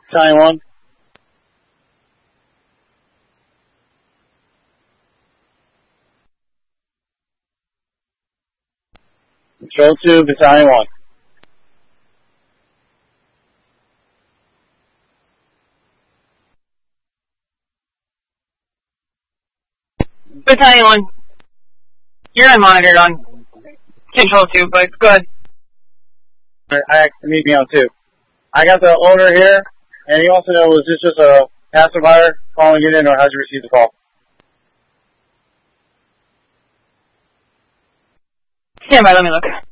Battalion 1. Control 2, Battalion 1. Battalion 1. You're unmonitored on Control 2, but go ahead. I meet me on 2. I got the owner here, and he wants to know, was this just a pacifier calling it in, or how'd you receive the call? Stand by, let me look.